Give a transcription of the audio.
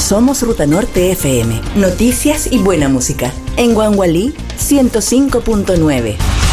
Somos Ruta Norte FM, noticias y buena música. En Guangualí, 105.9.